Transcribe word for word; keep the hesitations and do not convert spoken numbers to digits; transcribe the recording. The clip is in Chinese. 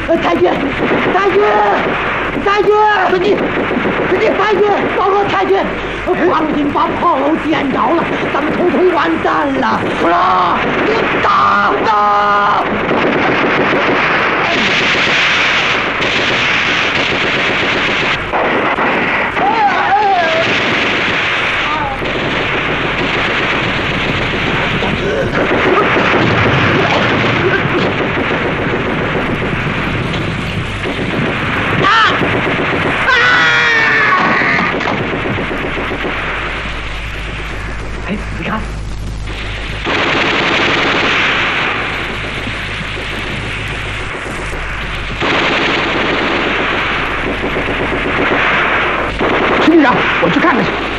太君，太君，太君，是你，是你太君，报告太君，黄金把炮楼点着了，咱们统统完蛋了！是啊，你打打！哎，你看，村长，我去看看去。